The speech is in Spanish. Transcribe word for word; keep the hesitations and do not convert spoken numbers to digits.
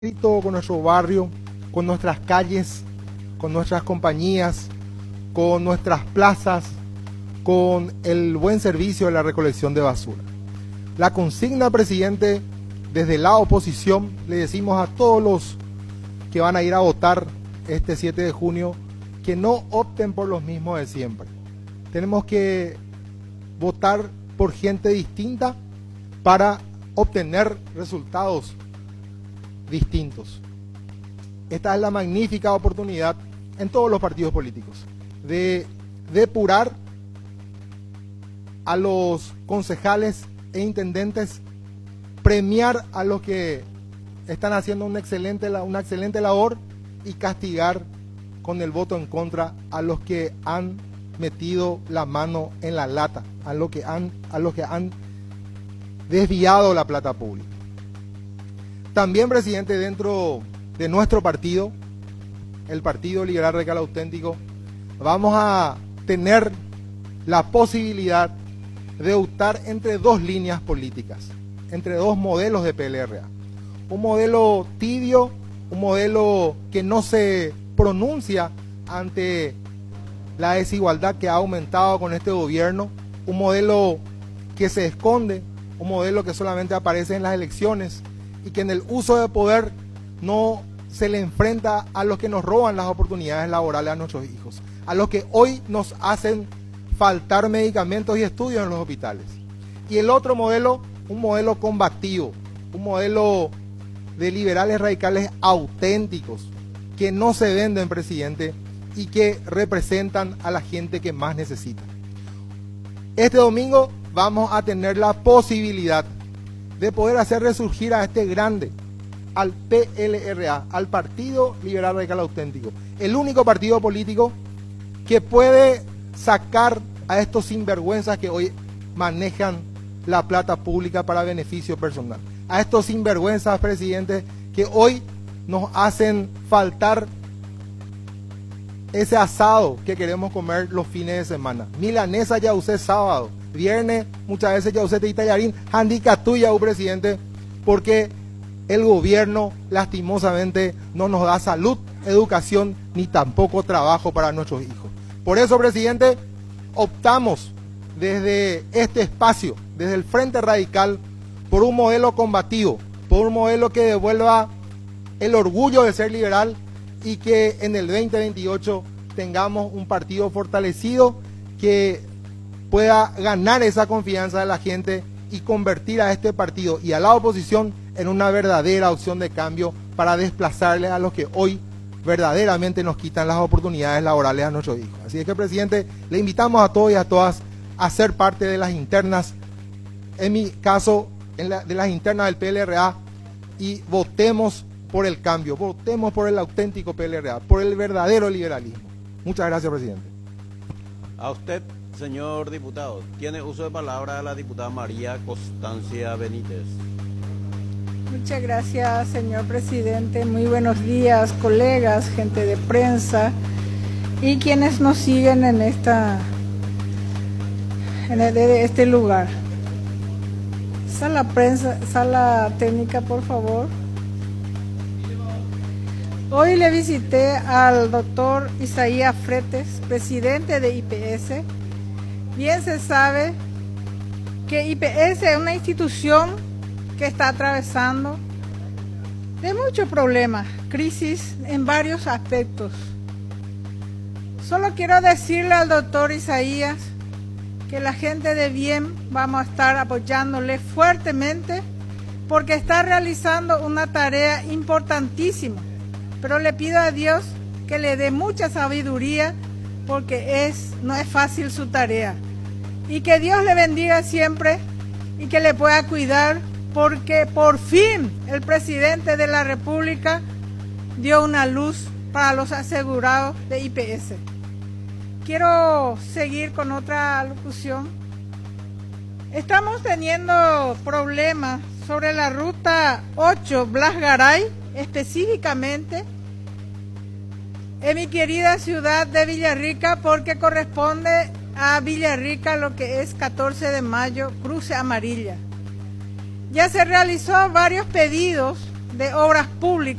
con nuestro barrio, con nuestras calles, con nuestras compañías, con nuestras plazas, con el buen servicio de la recolección de basura. La consigna, presidente, desde la oposición le decimos a todos los que van a ir a votar este siete de junio que no opten por los mismos de siempre. Tenemos que votar por gente distinta para obtener resultados distintos. Esta es la magnífica oportunidad en todos los partidos políticos de depurar a los concejales e intendentes, premiar a los que están haciendo una excelente, una excelente labor y castigar con el voto en contra a los que han metido la mano en la lata, a los que han, a los que han desviado la plata pública. También, presidente, dentro de nuestro partido, el Partido Liberal Radical Auténtico, vamos a tener la posibilidad de optar entre dos líneas políticas, entre dos modelos de P L R A. Un modelo tibio, un modelo que no se pronuncia ante la desigualdad que ha aumentado con este gobierno, un modelo que se esconde, un modelo que solamente aparece en las elecciones y que en el uso de poder no se le enfrenta a los que nos roban las oportunidades laborales a nuestros hijos, a los que hoy nos hacen faltar medicamentos y estudios en los hospitales. Y el otro modelo, un modelo combativo, un modelo de liberales radicales auténticos, que no se venden, presidente, y que representan a la gente que más necesita. Este domingo vamos a tener la posibilidad de poder hacer resurgir a este grande, al P L R A, al Partido Liberal Radical Auténtico, el único partido político que puede sacar a estos sinvergüenzas que hoy manejan la plata pública para beneficio personal, a estos sinvergüenzas, presidente, que hoy nos hacen faltar ese asado que queremos comer los fines de semana. Milanesa ya usé sábado, viernes muchas veces ya usé tallarín, handicap tuya, presidente, porque el gobierno lastimosamente no nos da salud, educación ni tampoco trabajo para nuestros hijos. Por eso, presidente, optamos desde este espacio, desde el Frente Radical, por un modelo combativo, por un modelo que devuelva el orgullo de ser liberal y que en el veinte veintiocho tengamos un partido fortalecido que pueda ganar esa confianza de la gente y convertir a este partido y a la oposición en una verdadera opción de cambio para desplazarle a los que hoy verdaderamente nos quitan las oportunidades laborales a nuestros hijos. Así es que, presidente, le invitamos a todos y a todas a ser parte de las internas, en mi caso, en la, de las internas del P L R A, y votemos por el cambio, votemos por el auténtico P L R A, por el verdadero liberalismo. Muchas gracias, presidente. A usted, señor diputado, tiene uso de palabra la diputada María Constancia Benítez. Muchas gracias, señor presidente. Muy buenos días, colegas, gente de prensa y quienes nos siguen en esta en este lugar. Sala prensa, sala técnica, por favor. Hoy le visité al doctor Isaías Fretes, presidente de I P S. Bien se sabe que I P S es una institución que está atravesando de muchos problemas, crisis en varios aspectos. Solo quiero decirle al doctor Isaías que la gente de bien vamos a estar apoyándole fuertemente porque está realizando una tarea importantísima, pero le pido a Dios que le dé mucha sabiduría porque es, no es fácil su tarea, y que Dios le bendiga siempre y que le pueda cuidar, porque por fin el presidente de la República dio una luz para los asegurados de I P S. Quiero seguir con otra locución. Estamos teniendo problemas sobre la ruta ocho Blas Garay, específicamente en mi querida ciudad de Villarrica, porque corresponde a Villarrica lo que es catorce de mayo, cruce amarilla. Ya se realizó varios pedidos de Obras Públicas